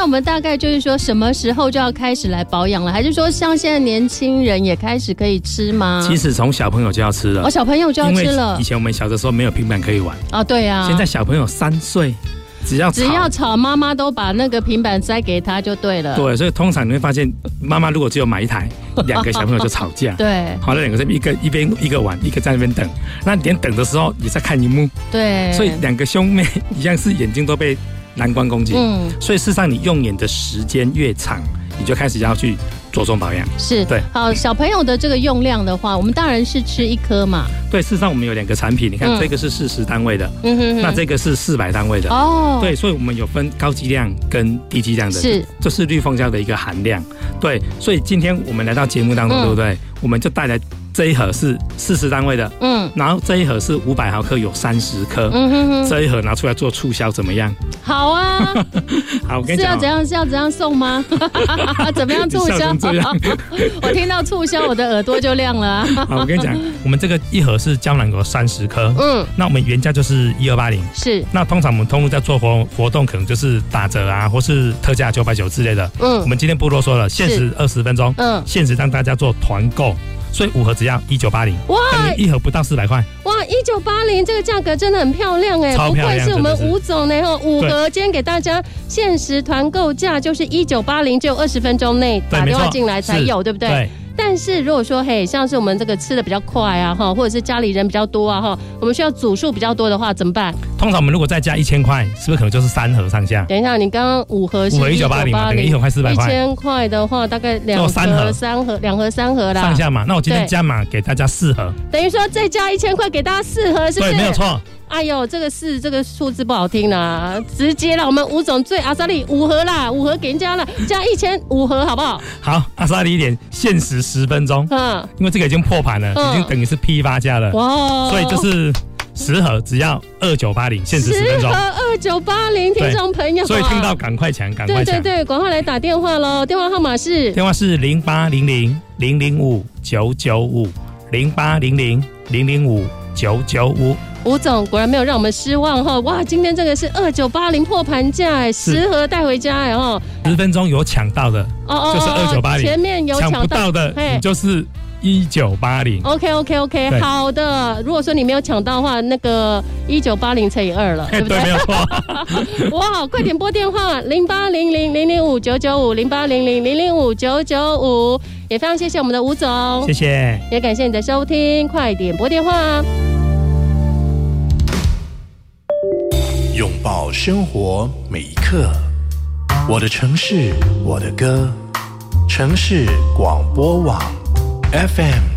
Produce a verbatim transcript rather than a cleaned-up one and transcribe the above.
我们大概就是说什么时候就要开始来保养了？还是说像现在年轻人也开始可以吃吗？ 其实从小朋友就要吃了， 哦，小朋友就要吃了。 因为以前我们小的时候没有平板可以玩啊，对啊。 现在小朋友三岁。只要吵只要吵，妈妈都把那个平板塞给他就对了。 对，所以通常你会发现，妈妈如果只有买一台，两个小朋友就吵架。 对， 好了，两个是一个一边一个玩，一个在那边等。那连等的时候也在看荧幕。 对， 所以两个兄妹一样是眼睛都被蓝光攻击。嗯，所以事实上你用眼的时间越长，你就开始要去着重保养。 是， 对。 好，小朋友的这个用量的话，我们大人是吃一颗嘛？ 对，事实上我们有两个产品，你看、嗯、这个是四十单位的，嗯哼哼，那这个是四百单位的。哦，对，所以我们有分高剂量跟低剂量的， 是， 这是绿蜂胶的一个含量。对，所以今天我们来到节目当中，嗯、对不对？我们就带来这一盒是四十单位的，嗯，然后这一盒是五百毫克，有三十颗，嗯哼哼，这一盒拿出来做促销怎么样？ 好啊， 好，我跟你讲、 是要怎样是要怎样送吗？怎么样促销？我听到促销，我的耳朵就亮了、啊。 好，我跟你讲，我们这个一盒是胶囊有三十颗，嗯，那我们原价就是一二八零， 是。 那通常我们通路在做活活动，可能就是打折啊，或是特价九百九之类的，嗯，我们今天不啰嗦了，限时二十分钟，嗯，限时让大家做团购。所以五盒只要一九八零，哇，一盒不到四百块， 哇，一九八零这个价格真的很漂亮哎， 超漂亮， 不愧是我们吴总呢哈，五盒今天给大家限时团购价就是一九八零，只有二十分钟内打电话进来才有，对不对？对。但是如果说嘿，像是我们这个吃的比较快啊哈，或者是家里人比较多啊哈，我们需要组数比较多的话怎么办？ 通常我们如果再加一千块，是不是可能就是三盒上下？ 等一下，你刚刚五盒是一九八零嘛，等于一盒快四百块。 一千块的话，大概两盒、三盒、两盒、三盒啦。 上下嘛，那我今天加码给大家四盒， 等于说再加一千块给大家四盒，是不是？ 对，没有错。 哎呦，这个是这个数字不好听啦，直接啦，我们吴总最阿萨利五盒啦，五盒给人家了，加一千五盒好不好？ 好，阿萨利一点，限时十分钟，嗯，因为这个已经破盘了，嗯、已经等于是批发价了，哇，所以就是十盒只要二九八零，限时十分钟， 十盒二九八零，听众朋友， 所以听到赶快抢，赶快抢， 对对对，赶快来打电话喽，电话号码是电话是零八零零零零五九九五零八零零零零五九九五。 吴总果然没有让我们失望哈！哇，今天这个是二九八零破盘价哎，十盒带回家哎哈！ 十分钟有抢到的，哦哦就是二九八零， 前面有抢不到的，你就是一九八零。 OK OK OK， 好的。如果说你没有抢到的话，那个一九八零乘以二了，对不对？ 对，没有错。 哇，快点拨电话零八零零零零五九九五零八零零零零五九九五，也非常谢谢我们的吴总， 谢谢， 也感谢你的收听，快点拨电话。 拥抱生活每一刻，我的城市，我的歌，城市广播网 F M